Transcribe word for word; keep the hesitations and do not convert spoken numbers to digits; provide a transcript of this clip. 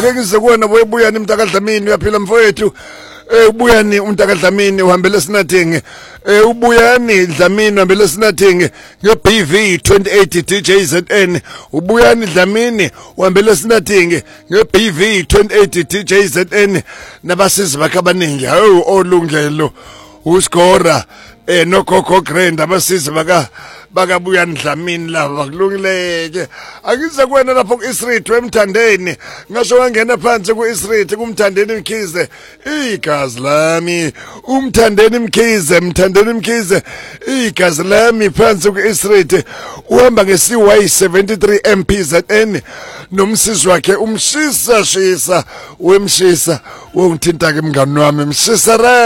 ake ngize kuwena boyebuyani mntakadlamini uyaphila mfowethu eh ubuyani umntakadlamini uhambele sinathinge eh ubuyani Dlamini uhambele sinathinge nge B V twenty-eight D J Z N ubuyani Dlamini uhambele sinathinge nge B V twenty-eight D J Z N nabasizi bakhe abaningi hawu olungelo uSgora eh no Coco Grand abasizi baka bakabuya Dlamini lava kulungileke akize kuwena lapho ku Street wemthandeni ngasho wangena phansi ku Street kumthandeni Mkhize igazi lami umthandeni Mkhize mthandeni Mkhize igazi lami phansi ku Street uhamba nge C Y seventy-three M P Z N nomsisi wakhe umshisa shisa wemshisa wongithinta ke mngani wami mshisa